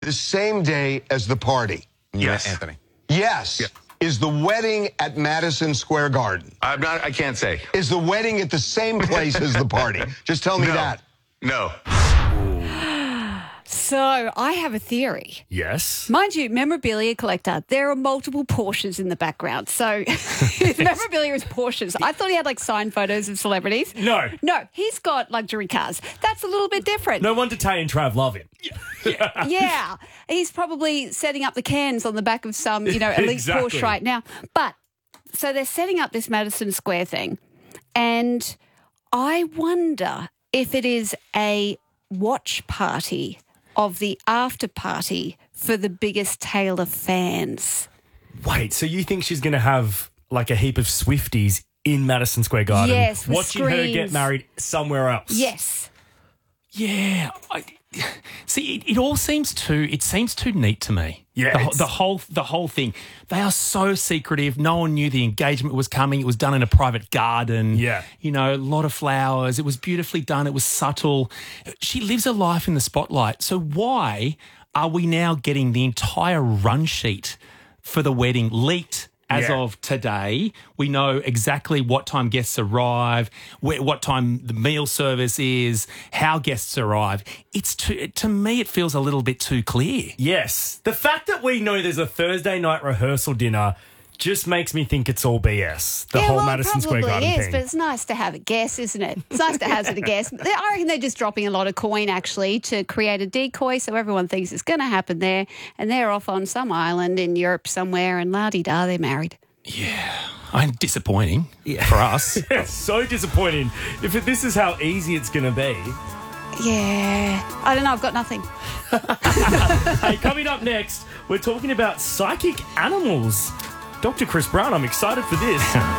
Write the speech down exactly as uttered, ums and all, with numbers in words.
The same day as the party. Yes, Anthony. Yes. Yeah. Is the wedding at Madison Square Garden? I'm not. I can't say. Is the wedding at the same place as the party? Just tell me No. that. No. So I have a theory. Yes. Mind you, memorabilia collector, there are multiple Porsches in the background. So his memorabilia is Porsches. I thought he had like signed photos of celebrities. No. No, he's got luxury cars. That's a little bit different. No wonder Tay and Trav love him. Yeah. He's probably setting up the cans on the back of some, you know, elite Exactly. Porsche right now. But so they're setting up this Madison Square thing. And I wonder if it is a watch party of the after party for the biggest Taylor fans. Wait, so you think she's going to have like a heap of Swifties in Madison Square Garden? Yes, with watching her screens. get married somewhere else? Yes. Yeah, I, see, it, it all seems too. It seems too neat to me. Yeah, the, whole- it's- the whole the whole thing. They are so secretive. No one knew the engagement was coming. It was done in a private garden. Yeah. you know, a lot of flowers. It was beautifully done. It was subtle. She lives a life in the spotlight. So why are we now getting the entire run sheet for the wedding leaked? As Yeah. of today, we know exactly what time guests arrive, where, what time the meal service is, how guests arrive. It's too, to me, it feels a little bit too clear. Yes. The fact that we know there's a Thursday night rehearsal dinner just makes me think it's all B S. The yeah, whole well, Madison it Square probably Garden is, thing. but it's nice to have a guess, isn't it? It's nice to hazard a guess. They- I reckon they're just dropping a lot of coin, actually, to create a decoy so everyone thinks it's going to happen there, and they're off on some island in Europe somewhere, and la-di-da, they're married. I'm disappointing for us. It's so disappointing. If it, this is how easy it's going to be. Yeah. I don't know, I've got nothing. Hey, coming up next, we're talking about psychic animals. Doctor Chris Brown, I'm excited for this.